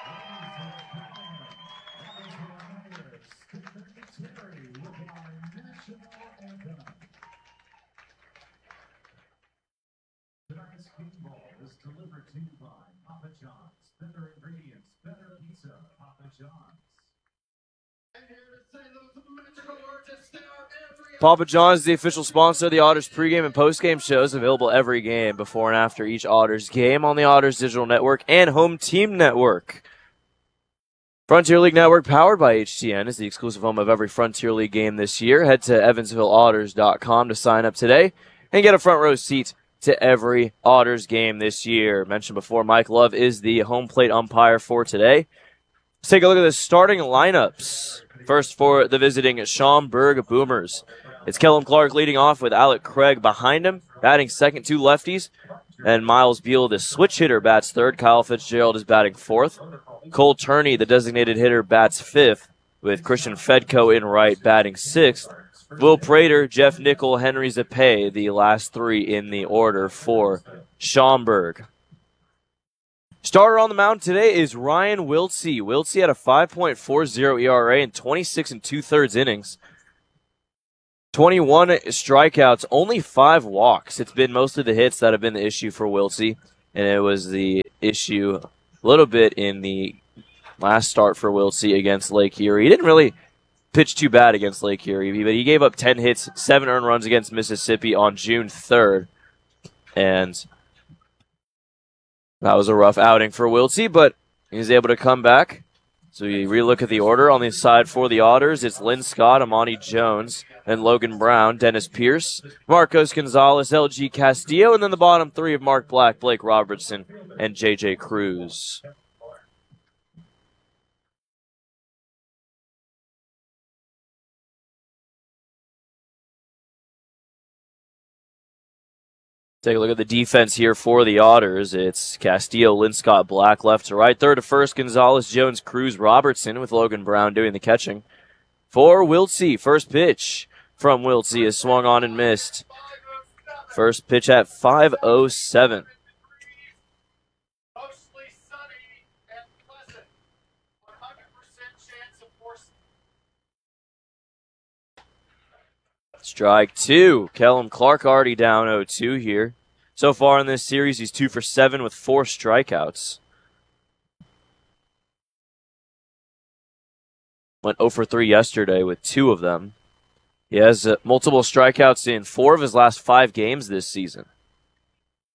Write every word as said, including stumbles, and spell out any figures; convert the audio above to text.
Tonight's game ball is delivered to you by Papa John's. Better ingredients, better pizza, Papa John's. Papa John's is the official sponsor of the Otters pregame and postgame shows, available every game before and after each Otters game on the Otters Digital Network and Home Team Network. Frontier League Network, powered by H T N, is the exclusive home of every Frontier League game this year. Head to evansville otters dot com to sign up today and get a front row seat to every Otters game this year. Mentioned before, Mike Love is the home plate umpire for today. Let's take a look at the starting lineups. First for the visiting Schaumburg Boomers. It's Kellum Clark leading off with Alec Craig behind him. Batting second, two lefties. And Miles Beal, the switch hitter, bats third. Kyle Fitzgerald is batting fourth. Cole Turney, the designated hitter, bats fifth, with Christian Fedko in right, batting sixth. Will Prater, Jeff Nickel, Henry Zapay, the last three in the order for Schaumburg. Starter on the mound today is Ryan Wiltsey. Wiltsey had a five point four oh E R A in twenty-six and two-thirds innings. twenty-one strikeouts, only five walks. It's been mostly the hits that have been the issue for Wiltsey, and it was the issue a little bit in the last start for Wiltsey against Lake Erie. He didn't really pitch too bad against Lake Erie, but he gave up ten hits, seven earned runs against Mississippi on June third, and that was a rough outing for Wiltsey, but he was able to come back. So we relook at the order. On the side for the Otters, it's Lynn Scott, Amani Jones, and Logan Brown, Dennis Pierce, Marcos Gonzalez, L G Castillo, and then the bottom three of Mark Black, Blake Robertson, and J J Cruz. Take a look at the defense here for the Otters. It's Castillo, Linscott, Black, left to right. Third to first, Gonzalez, Jones, Cruz, Robertson, with Logan Brown doing the catching. For Wiltsey, first pitch from Wiltsey is swung on and missed. First pitch at five oh seven. Strike two. Kellum Clark already down oh two here. So far in this series, he's two for seven with four strikeouts. Went oh for three yesterday with two of them. He has uh, multiple strikeouts in four of his last five games this season.